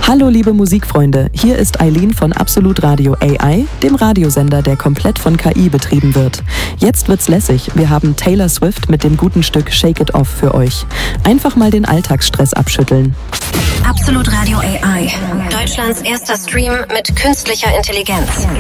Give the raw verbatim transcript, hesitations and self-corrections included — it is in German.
Hallo liebe Musikfreunde, hier ist Eileen von Absolut Radio A I, dem Radiosender, der komplett von K I betrieben wird. Jetzt wird's lässig, wir haben Taylor Swift mit dem guten Stück Shake It Off für euch. Einfach mal den Alltagsstress abschütteln. Absolut Radio A I, Deutschlands erster Stream mit künstlicher Intelligenz.